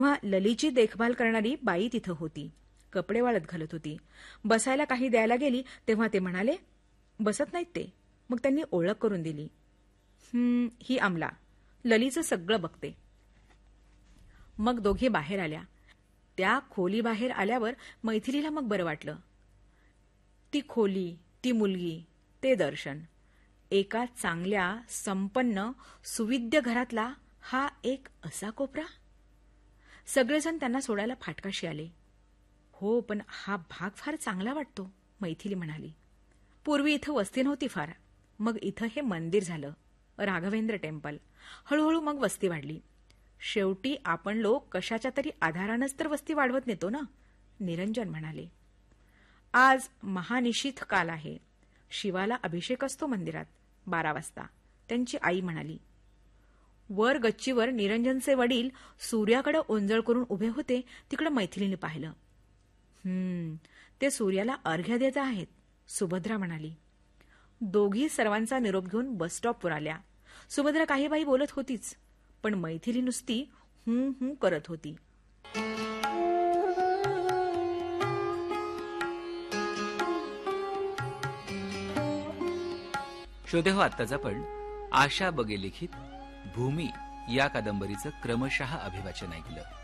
तेव्हा ललीची देखभाल करणारी बाई तिथं होती. कपडे वाळत घालत होती. बसायला काही द्यायला गेली तेव्हा ते म्हणाले, बसत नाहीत ते. मग त्यांनी ओळख करून दिली. ही आमला, ललीचं सगळं बघते. मग दोघे बाहेर आल्या. त्या खोलीबाहेर आल्यावर मैथिलीला मग बरं वाटलं. ती खोली, ती मुलगी, ते दर्शन. एका चांगल्या, संपन्न, सुविद्य घरातला हा एक असा कोपरा. सगळेजण त्यांना सोडायला फाटकाशी आले. हो, पण हा भाग फार चांगला वाटतो, मैथिली म्हणाली. पूर्वी इथं वस्ती नव्हती फार. मग इथं हे मंदिर झालं, राघवेंद्र टेम्पल. हळूहळू मग वस्ती वाढली. शेवटी आपण लोक कशाच्या तरी आधारानंच तर वस्ती वाढवत नेतो ना, निरंजन म्हणाले. आज महानिशीथ काल आहे. शिवाला अभिषेक असतो मंदिरात 12 वाजता, त्यांची आई म्हणाली. वर गच्चीवर निरंजनचे वडील सूर्याकडे ओंजळ करून उभे होते. तिकडे मैथिलीने पाहिलं. ते सूर्याला अर्घ्य देत आहेत, सुभद्रा म्हणाली. दोघी सर्वांचा निरोप घेऊन बस स्टॉपवर आल्या. सुभद्रा काही बाई बोलत होतीच, पण मैथिली नुसती हूं करत होती. श्रोते हो, आत्ताच आपण आशा बगे लिखित भूमी या कादंबरीचं क्रमशः अभिवाचन ऐकलं.